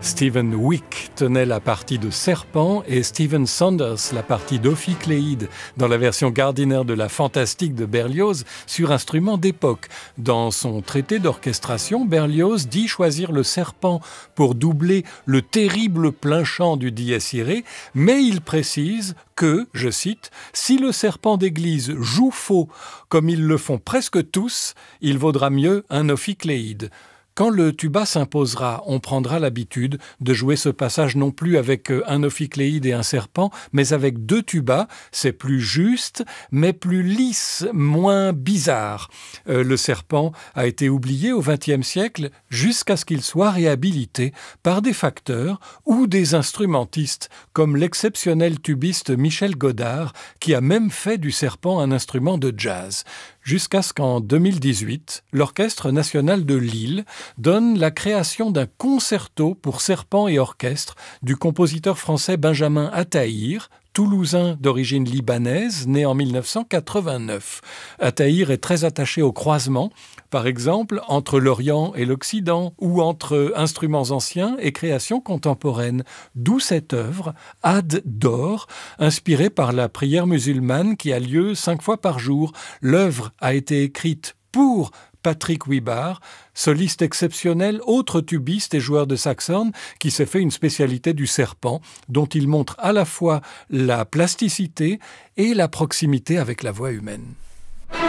Stephen Wick tenait la partie de Serpent et Stephen Saunders la partie d'Ophicléide dans la version Gardiner de la Fantastique de Berlioz sur instrument d'époque. Dans son traité d'orchestration, Berlioz dit choisir le serpent pour doubler le terrible plein chant du Dies Irae, mais il précise que, je cite, « si le serpent d'église joue faux comme ils le font presque tous, il vaudra mieux un Ophicléide ». Quand le tuba s'imposera, on prendra l'habitude de jouer ce passage non plus avec un ophicléide et un serpent, mais avec deux tubas. C'est plus juste, mais plus lisse, moins bizarre. Le serpent a été oublié au XXe siècle jusqu'à ce qu'il soit réhabilité par des facteurs ou des instrumentistes, comme l'exceptionnel tubiste Michel Godard, qui a même fait du serpent un instrument de jazz. Jusqu'à ce qu'en 2018, l'Orchestre national de Lille donne la création d'un concerto pour serpent et orchestre du compositeur français Benjamin Attahir, toulousain d'origine libanaise, né en 1989. Attahir est très attaché au croisement, par exemple entre l'Orient et l'Occident, ou entre instruments anciens et créations contemporaines. D'où cette œuvre, Ad d'or, inspirée par la prière musulmane qui a lieu 5 fois par jour. L'œuvre a été écrite pour Patrick Wibar, soliste exceptionnel, autre tubiste et joueur de saxhorn qui s'est fait une spécialité du serpent, dont il montre à la fois la plasticité et la proximité avec la voix humaine.